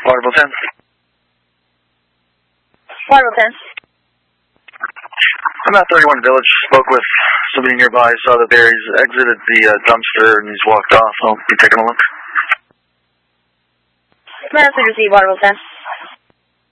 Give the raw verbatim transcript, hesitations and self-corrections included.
Waterville ten. Waterville ten. I'm at thirty-one Village. Spoke with somebody nearby. Saw that Barry's exited the uh, dumpster and he's walked off. I'll be taking a look. Message received, Waterville ten.